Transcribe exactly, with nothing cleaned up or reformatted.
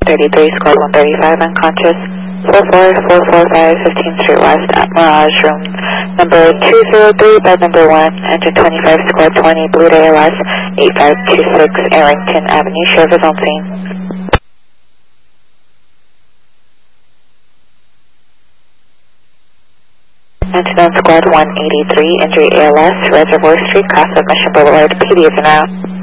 thirty-three, squad one thirty-five, unconscious. four four four four five, fifteenth Street West at Mirage Room number two zero three, bed number one, engine twenty-five, squad twenty, Blue Day L S, eight five two six, Arlington Avenue, service on scene. Antonym Squad one eighty-three, injury A L S, Reservoir Street, cross of Mission Boulevard, P D is an out.